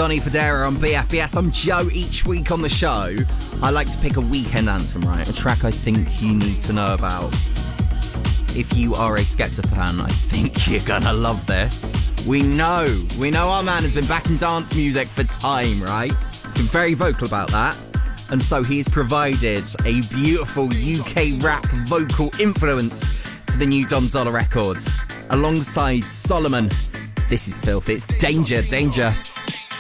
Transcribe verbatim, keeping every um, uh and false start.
Donny Fodera on B F B S. I'm Joe. Each week on the show, I like to pick a weekend anthem, right? A track I think you need to know about. If you are a Skepta fan, I think you're gonna love this. We know, we know our man has been back in dance music for time, right? He's been very vocal about that. And so he's provided a beautiful U K rap vocal influence to the new Dom Dollar record. Alongside Solomon, this is filthy. It's Danger, Danger.